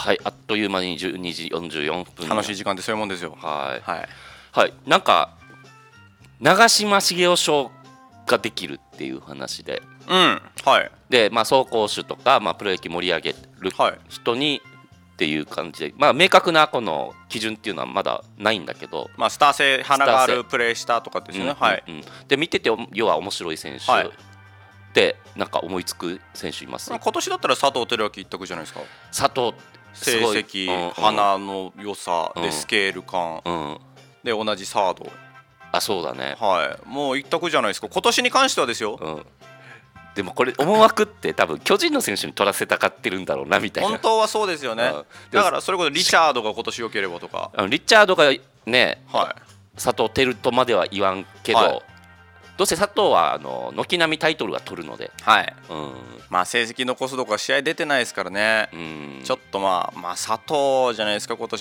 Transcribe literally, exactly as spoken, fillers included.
はい、あっという間にじゅうにじよんじゅうよんぷん。 楽しい時間ってそういうもんですよ。 はい、 はい、 はい、なんか長嶋茂雄賞ができるっていう話で、 うん、はい、 で、まあ、走攻守とか、まあ、プロ野球盛り上げる人にっていう感じで、まあ、明確なこの基準っていうのはまだないんだけど、 まあ、スター性、花があるプレーしたとかですよね。 うんはい、 うんうん、で見てて要は面白い選手、 はい、 でなんか思いつく選手います？ 今年だったら佐藤輝明一択じゃないですか。 佐藤成績、うんうん、花の良さでスケール感、うんうん、で同じサード。 あ、そうだね、 はい、もう一択じゃないですか今年に関してはですよ、 うん、でもこれ思惑って多分巨人の選手に取らせたかってるんだろうなみたいな。 本当はそうですよね、うん、だからそれこそリチャードが今年良ければとか、 リチャードがね、 はい、 佐藤輝とまでは言わんけど、はい、どうせ佐藤はあの軒並みタイトルが取るので、 はい、うん、まあ成績残すとか試合出てないですからね、うん、ちょっとまあまあ佐藤じゃないですか今年